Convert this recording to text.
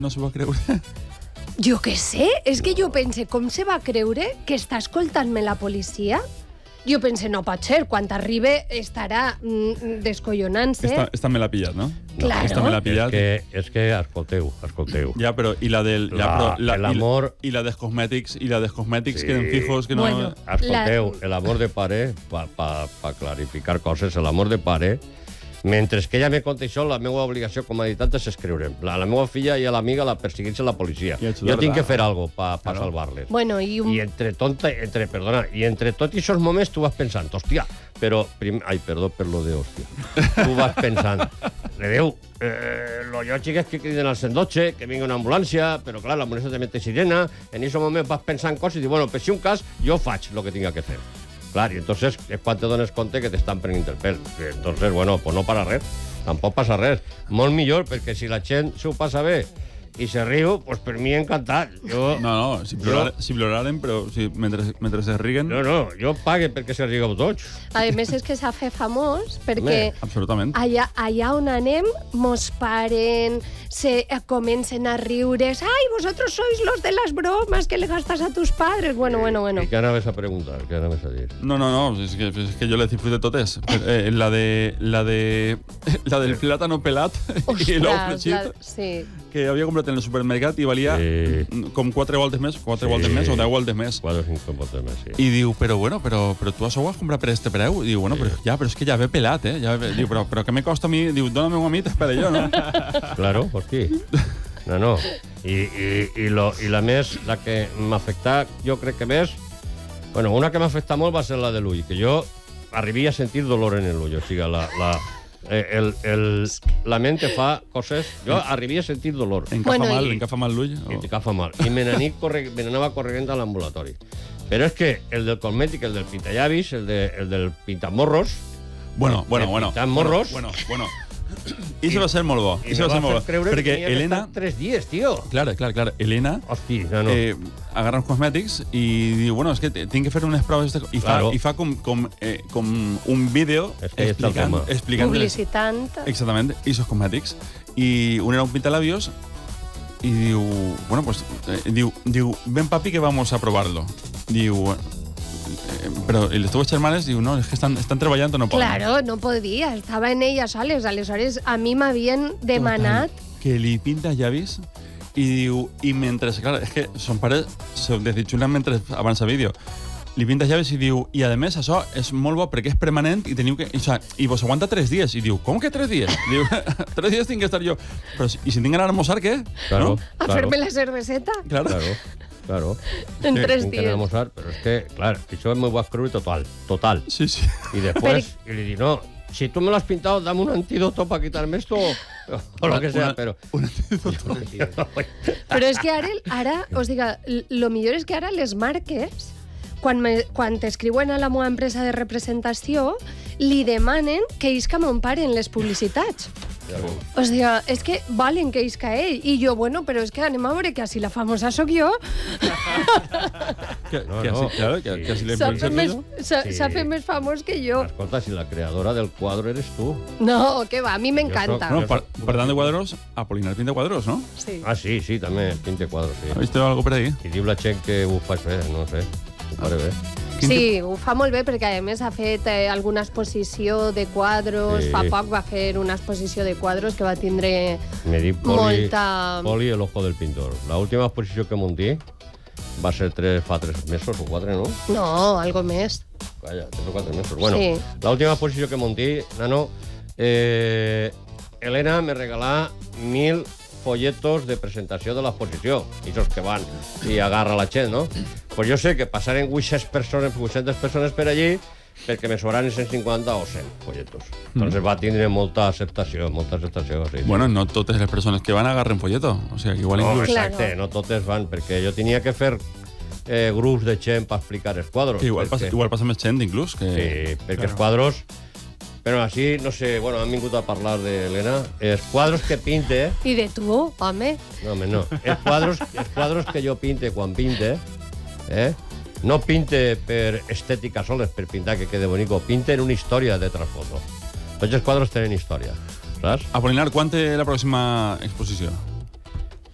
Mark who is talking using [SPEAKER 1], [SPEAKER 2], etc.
[SPEAKER 1] No s'ho va creure.
[SPEAKER 2] Jo què sé, és que jo pense, com se va creure que està escoltant-me la policia? Jo pense, no pot ser, quan arribe estarà descollonant-se.
[SPEAKER 1] Esta me l'ha pillat, no?
[SPEAKER 2] Claro.
[SPEAKER 1] Esta me l'ha pillat.
[SPEAKER 3] És que escolteu.
[SPEAKER 1] Ja, però i la del...
[SPEAKER 3] l'amor...
[SPEAKER 1] I la dels cosmètics, sí. Queden fijos, que no...
[SPEAKER 2] Bueno,
[SPEAKER 3] escolteu, l'amor de pare, per clarificar coses, l'amor de pare, mentre que ella me conta això, la meva obligació com a editat és escriure. La meva filla i l'amiga la persegueix la policia. Jo tinc que fer alguna cosa per salvar-les.
[SPEAKER 2] Bueno,
[SPEAKER 3] I entre tot i aquests moments tu vas pensant, hòstia, però... Ai, perdó per lo de hòstia. Tu vas pensant, Déu, lo lògic és que criden al 112, que vingui una ambulància, però clar, l'ambulància també té sirena, en aquest moment vas pensant coses i dius, bueno, per si un cas, jo faig el que tinc que fer. Clar, i entonces és quan te dones compte que t'estan prenent el pèl. Entonces, bueno, pues no para res. Tampoc passa res. Molt millor, perquè si la gent s'ho passa bé i se riu, pues per mi encantat.
[SPEAKER 1] No, si ploraren, però mentre se riguen...
[SPEAKER 3] No, jo pague perquè se rigueu tots.
[SPEAKER 2] A més, és que s'ha fet famós perquè
[SPEAKER 1] absolutament.
[SPEAKER 2] Allà on anem mos paren, comencen a riure. Ai, vosotros sois los de las bromas que le gastas a tus padres. Bueno.
[SPEAKER 3] I què anaves a preguntar? Què anaves a dir?
[SPEAKER 1] No, és que jo les disfruté totes. La del plátano pelat i l'ou fregit, que havia comprat en el supermercat i valia com 4 voltes més, o 10 voltes més.
[SPEAKER 3] 4 o 5 voltes més, sí.
[SPEAKER 1] I diu, però tu això ho has comprat per este preu? I diu, però és que ja ve pelat, eh? Diu, però què me costa a mi? Diu, dóna'm-ho a mi, t'espera jo, no?
[SPEAKER 3] Claro, hosti. No. I la més, la que m'afectà, jo crec que més... Bueno, una que m'afectà molt va ser la de l'ull, que jo arribia a sentir dolor en l'ull, o sigui, la ment te fa coses... Jo arribia a sentir dolor.
[SPEAKER 1] Encafa mal l'ull?
[SPEAKER 3] Encafa mal. I me n'anava corrent a l'ambulatori. Però és que el del cosmètic, el del pintallavis, el del pintamorros...
[SPEAKER 1] Bueno.
[SPEAKER 3] Pintamorros...
[SPEAKER 1] Bueno. I se va ser molt bo.
[SPEAKER 3] I se va fer creure que tenia que estar 3 dies, tio.
[SPEAKER 1] Clar. Elena agarra uns cosmètics i diu, bueno, és que tinc que fer unes proves i fa com un vídeo explicant...
[SPEAKER 2] Publicitant.
[SPEAKER 1] Exactament, esos cosmètics. I un era un pintalabios i diu, bueno, pues, diu, ven papi que vamos a probarlo. Diu... Però les teves germanes diu, no, és que estan treballant o no poden.
[SPEAKER 2] Claro, no podia, estava en elles soles. Aleshores, a mi m'havien demanat...
[SPEAKER 1] Que li pinta llavis i diu, i mentre... Clar, és que son pares se desitjunen mentre avança vídeo. Li pinta llavis i diu, i a més això és molt bo perquè és permanent i teniu que... I vos aguanta 3 dies. I diu, com que 3 dies? Diu, 3 dies tinc que estar jo. Però i si tinc d'anar a almorzar, què?
[SPEAKER 3] Claro.
[SPEAKER 2] A fer-me la cerveseta?
[SPEAKER 3] Claro.
[SPEAKER 2] En 3 dies.
[SPEAKER 3] Almorzar, però és que, clar, això m'ho vas creure total.
[SPEAKER 1] Sí.
[SPEAKER 3] I després, li dic, no, si tu me lo has pintado, dame un antídoto para quitarme esto, o lo que sea, però...
[SPEAKER 1] Un antídoto.
[SPEAKER 2] Però és que ara, o sigui, lo millor és que ara les marques, quan t'escriuen a la meva empresa de representació, li demanen que ells que m'emparen les publicitats. O sigui, és que volen que isca ell. I jo, bueno, però és que anem a veure que si la famosa sóc jo.
[SPEAKER 1] Que si
[SPEAKER 2] s'ha fet més famós que jo.
[SPEAKER 3] Escolta, si la creadora del quadro eres tu.
[SPEAKER 2] No, que va, a mi m'encanta.
[SPEAKER 1] Bueno, parlant de quadros, Apolinar pinta quadros, no?
[SPEAKER 2] Sí.
[SPEAKER 3] Ah, sí, també pinta quadros, sí.
[SPEAKER 1] ¿Ha visto algo por ahí?
[SPEAKER 3] I diu la gent que ho fa bé, no sé. Ho faré bé.
[SPEAKER 2] Sí, ho fa molt bé perquè a més ha fet alguna exposició de quadros. Fa poc va fer una exposició de quadros que va tindre molta...
[SPEAKER 3] Poli, el ojo del pintor. L'última exposició que munté va ser fa 3 mesos o 4, no?
[SPEAKER 2] No, algo més.
[SPEAKER 3] Calla, 3 o 4 mesos. Bueno, l'última exposició que munté, Nano, Elena me regalà 1000 folletos de presentació de l'exposició, aquests que van i agarra la gent, no? Pues jo sé que passaren 800 persones per allí perquè me sobraren 150 o 100 folletos. Entonces va tindre molta acceptació, sí.
[SPEAKER 1] Bueno, no totes les persones que van agarren folleto. O sea, que igual
[SPEAKER 3] no, exacte, no totes van, perquè jo tenia que fer grups de gent per explicar els quadros.
[SPEAKER 1] Igual passa més gent, inclús.
[SPEAKER 3] Sí, perquè els quadros... Però així, no sé, bueno, han vingut a parlar d'Helena. Els quadros que pinte...
[SPEAKER 2] I de tu, home.
[SPEAKER 3] No, home, no. Els quadros que jo pinte quan pinte, no pinte per estètica soles, per pintar que quede bonico, pinte en una història de trasfondo. Tots els quadros tenen història, saps?
[SPEAKER 1] Apolinar, quan té la pròxima exposició?